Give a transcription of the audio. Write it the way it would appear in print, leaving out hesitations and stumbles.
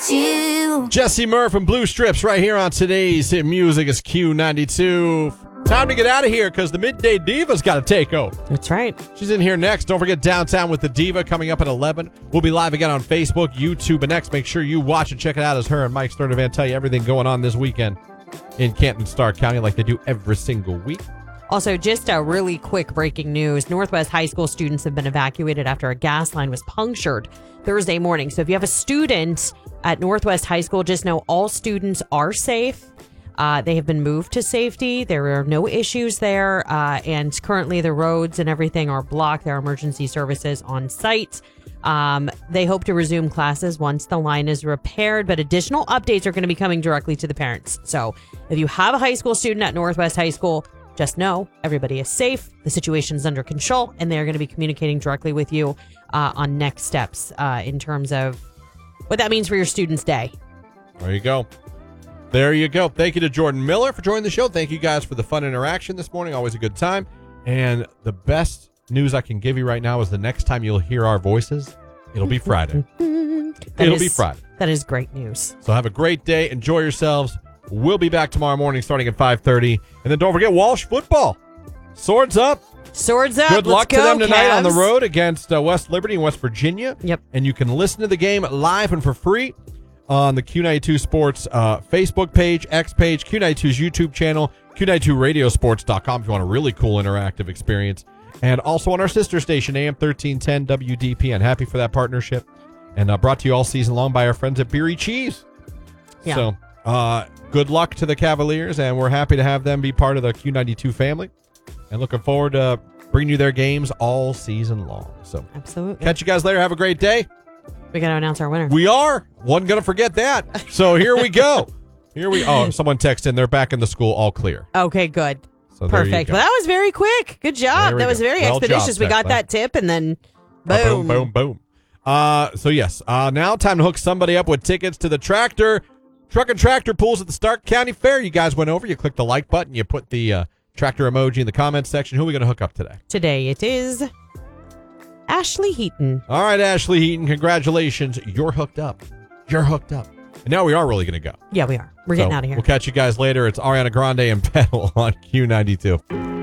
without you. Jesse Murph and Blue Strips right here on today's hit music is Q92. Time to get out of here because the Midday Diva's got to take over. That's right. She's in here next. Don't forget Downtown with the Diva coming up at 11. We'll be live again on Facebook, YouTube, and next. Make sure you watch and check it out as her and Mike Sturdivant tell you everything going on this weekend in Canton, Stark County like they do every single week. Also, just a really quick breaking news. Northwest High School students have been evacuated after a gas line was punctured Thursday morning. So if you have a student at Northwest High School, just know all students are safe. They have been moved to safety. There are no issues there. And currently the roads and everything are blocked. There are emergency services on site. They hope to resume classes once the line is repaired, but additional updates are going to be coming directly to the parents. So if you have a high school student at Northwest High School, just know everybody is safe, the situation is under control, and they're going to be communicating directly with you on next steps in terms of what that means for your student's day. There you go. There you go. Thank you to Jordan Miller for joining the show. Thank you guys for the fun interaction this morning. Always a good time. And the best news I can give you right now is the next time you'll hear our voices, it'll be Friday. It'll be Friday. That is great news. So have a great day. Enjoy yourselves. We'll be back tomorrow morning starting at 5:30. And then don't forget Walsh football. Swords up. Swords up. Good luck to them tonight Cavs. on the road against West Liberty in West Virginia. Yep. And you can listen to the game live and for free on the Q92 Sports Facebook page, X page, Q92's YouTube channel, Q92radiosports.com if you want a really cool interactive experience. And also on our sister station, AM 1310 WDPN. Happy for that partnership. And brought to you all season long by our friends at Beery Cheese. Yeah. So good luck to the Cavaliers, and we're happy to have them be part of the Q92 family. And looking forward to bringing you their games all season long. So absolutely. Catch you guys later. Have a great day. We got to announce our winner. We are. Wasn't going to forget that. So here we go. Someone texted in. They're back in the school all clear. Okay, good. So perfect. Well, that was very quick. Good job. That was very expeditious. We got that tip and then boom. Boom, boom. So yes, now time to hook somebody up with tickets to the Truck and Tractor Pools at the Stark County Fair. You guys went over. You clicked the like button. You put the tractor emoji in the comments section. Who are we going to hook up today? Today it is Ashley Heaton. All right, Ashley Heaton, congratulations. You're hooked up. You're hooked up. And now we are really going to go. Yeah, we are. We're getting out of here. We'll catch you guys later. It's Ariana Grande and Pedal on Q92.